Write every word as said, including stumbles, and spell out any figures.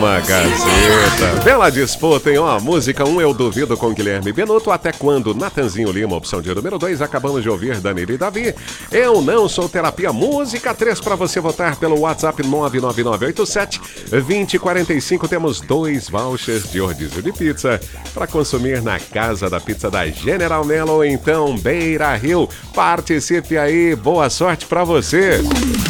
uma caseta. Bela disputa, hein? Ó, música um Eu Duvido com Guilherme Benuto. Até quando? Natanzinho Lima, opção de número dois. Acabamos de ouvir Danilo e Davi. Eu Não Sou Terapia. Música três para você votar pelo WhatsApp nove nove nove oito sete dois zero quatro cinco. Temos dois vouchers de rodízio de pizza para consumir na Casa da Pizza da General Melo, então Beira Rio. Participe aí, boa sorte para você.